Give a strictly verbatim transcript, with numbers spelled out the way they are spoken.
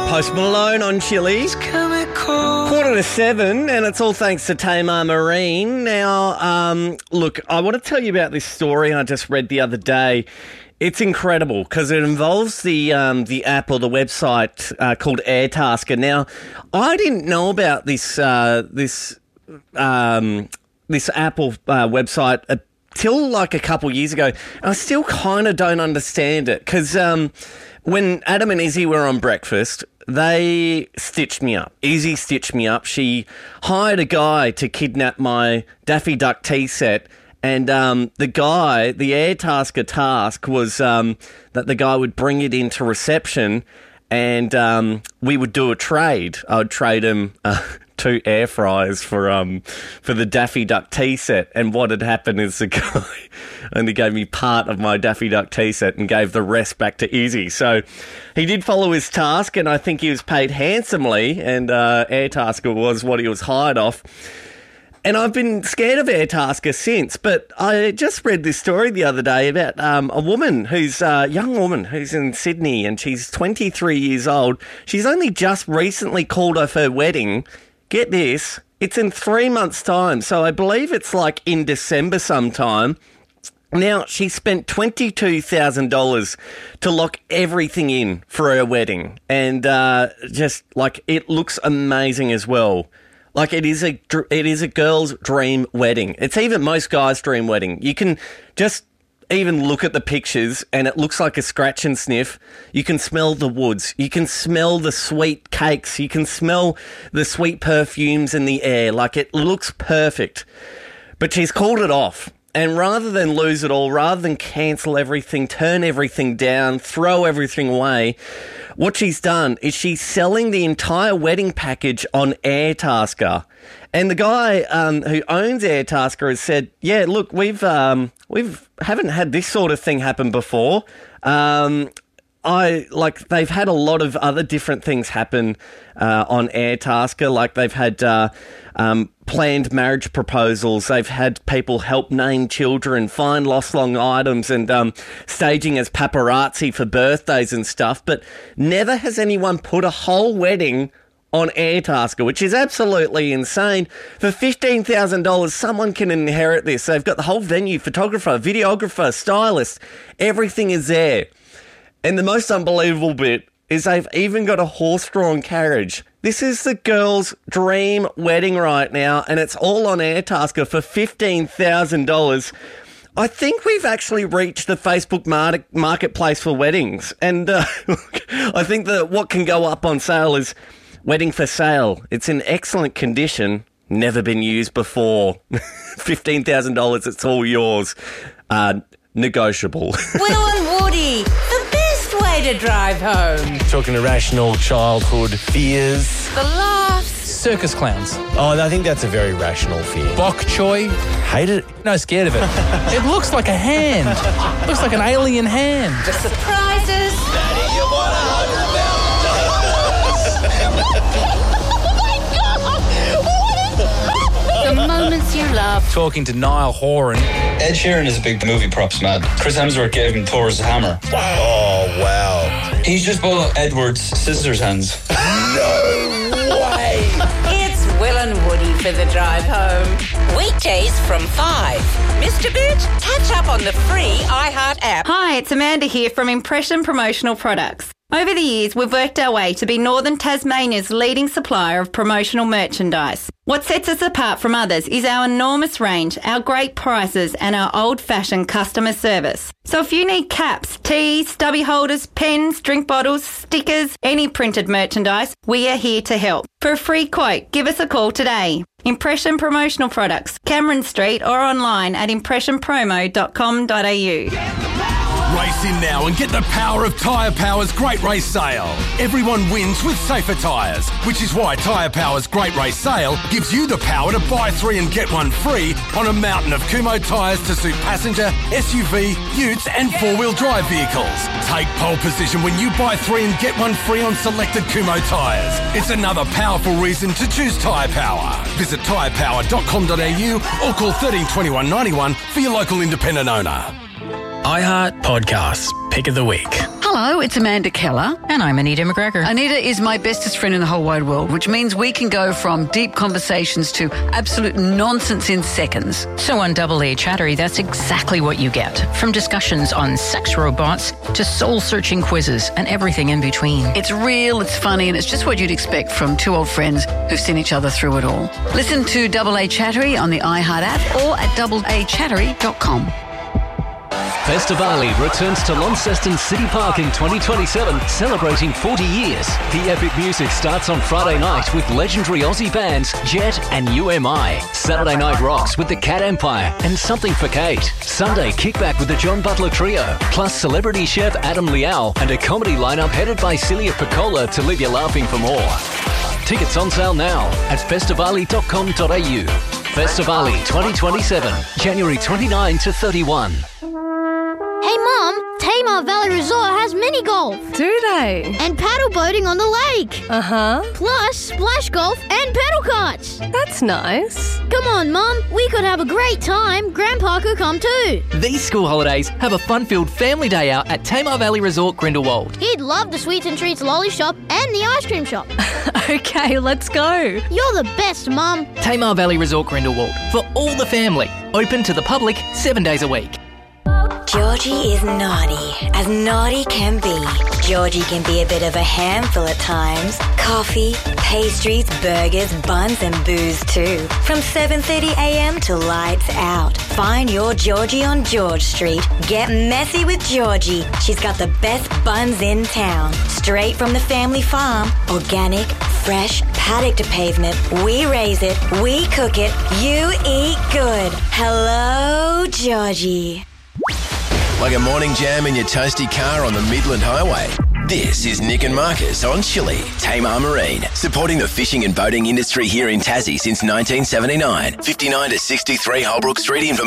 Post Malone on Chili's. Quarter to seven, and it's all thanks to Tamar Marine. Now, um, look, I want to tell you about this story I just read the other day. It's incredible because it involves the um, the app or the website uh, called Airtasker. Now, I didn't know about this uh, this um, this Apple uh, website until like a couple years ago. And I still kind of don't understand it because um, when Adam and Izzy were on breakfast, they stitched me up. Izzy stitched me up. She hired a guy to kidnap my Daffy Duck tea set. And um, the guy, the Airtasker task was um, that the guy would bring it into reception and um, we would do a trade. I would trade him uh, two air fryers for um for the Daffy Duck tea set. And what had happened is the guy only gave me part of my Daffy Duck tea set and gave the rest back to Izzy. So he did follow his task, and I think he was paid handsomely, and uh, Airtasker was what he was hired off. And I've been scared of Airtasker since, but I just read this story the other day about um, a woman who's a young woman who's in Sydney, and she's twenty-three years old. She's only just recently called off her wedding. Get this, it's in three months' time, so I believe it's like in December sometime. Now, she spent twenty-two thousand dollars to lock everything in for her wedding, and uh, just, like, it looks amazing as well. Like, it is a it is a girl's dream wedding. It's even most guys' dream wedding. You can just even look at the pictures and it looks like a scratch and sniff. You can smell the woods. You can smell the sweet cakes. You can smell the sweet perfumes in the air. Like, it looks perfect. But she's called it off. And rather than lose it all, rather than cancel everything, turn everything down, throw everything away, what she's done is she's selling the entire wedding package on Airtasker. And the guy um, who owns Airtasker has said, yeah, look, we've um, we've haven't had this sort of thing happen before. Um, I like they've had a lot of other different things happen uh, on Airtasker. Like they've had uh, um, planned marriage proposals. They've had people help name children, find lost long items, and um, staging as paparazzi for birthdays and stuff. But never has anyone put a whole wedding on Airtasker, which is absolutely insane. For fifteen thousand dollars, someone can inherit this. They've got the whole venue, photographer, videographer, stylist. Everything is there. And the most unbelievable bit is they've even got a horse-drawn carriage. This is the girl's dream wedding right now, and it's all on Airtasker for fifteen thousand dollars. I think we've actually reached the Facebook mar- marketplace for weddings. And uh, I think that what can go up on sale is wedding for sale. It's in excellent condition, never been used before. fifteen thousand dollars, it's all yours. Uh, negotiable. Will and Woody, the best way to drive home. Talking irrational childhood fears. The laughs. Circus clowns. Oh, I think that's a very rational fear. Bok choy. Hate it? No, scared of it. It looks like a hand. Looks like an alien hand. The surprises. Daddy, you want a hundred The moments you love. Talking to Niall Horan. Ed Sheeran is a big movie props man. Chris Hemsworth gave him Thor's hammer. Oh, wow. He's just bought Edward's scissors hands. No way. It's Will and Woody for the drive home. Weekdays from five. Mister Bitch, catch up on the free iHeart app. Hi, it's Amanda here from Impression Promotional Products. Over the years, we've worked our way to be Northern Tasmania's leading supplier of promotional merchandise. What sets us apart from others is our enormous range, our great prices, and our old-fashioned customer service. So if you need caps, tees, stubby holders, pens, drink bottles, stickers, any printed merchandise, we are here to help. For a free quote, give us a call today. Impression Promotional Products, Cameron Street, or online at impression promo dot com dot a u. Race in now and get the power of Tyre Power's Great Race Sale. Everyone wins with safer tyres, which is why Tyre Power's Great Race Sale gives you the power to buy three and get one free on a mountain of Kumho tyres to suit passenger, S U V, utes and four-wheel drive vehicles. Take pole position when you buy three and get one free on selected Kumho tyres. It's another powerful reason to choose Tyre Power. Visit tyre power dot com dot a u or call thirteen twenty-one ninety-one for your local independent owner. iHeart Podcasts, Pick of the Week. Hello, it's Amanda Keller. And I'm Anita McGregor. Anita is my bestest friend in the whole wide world, which means we can go from deep conversations to absolute nonsense in seconds. So on Double A Chattery, that's exactly what you get. From discussions on sex robots to soul-searching quizzes and everything in between. It's real, it's funny, and it's just what you'd expect from two old friends who've seen each other through it all. Listen to Double A Chattery on the iHeart app or at double a chattery dot com. Festivali returns to Launceston City Park in twenty twenty-seven, celebrating forty years. The epic music starts on Friday night with legendary Aussie bands Jet and U M I. Saturday night rocks with the Cat Empire and Something for Kate. Sunday kickback with the John Butler Trio, plus celebrity chef Adam Liao and a comedy lineup headed by Celia Piccola to leave you laughing for more. Tickets on sale now at festivali dot com dot a u. Festivali twenty twenty-seven, January twenty-ninth to thirty-first. Hey Mum, Tamar Valley Resort has mini golf. Do they? And paddle boating on the lake. Uh-huh. Plus splash golf and pedal karts. That's nice. Come on Mum, we could have a great time. Grandpa could come too. These school holidays, have a fun-filled family day out at Tamar Valley Resort Grindelwald. He'd love the Sweets and Treats lolly shop and the ice cream shop. Okay, let's go. You're the best, Mum. Tamar Valley Resort Grindelwald, for all the family. Open to the public seven days a week. Georgie is naughty, as naughty can be. Georgie can be a bit of a handful at times. Coffee, pastries, burgers, buns and booze too. From seven thirty a m to lights out. Find your Georgie on George Street. Get messy with Georgie. She's got the best buns in town. Straight from the family farm. Organic, fresh, paddock to pavement. We raise it, we cook it, you eat good. Hello, Georgie. Like a morning jam in your toasty car on the Midland Highway. This is Nick and Marcus on Chile, Tamar Marine, supporting the fishing and boating industry here in Tassie since nineteen seventy-nine. fifty-nine to sixty-three Holbrook Street. Information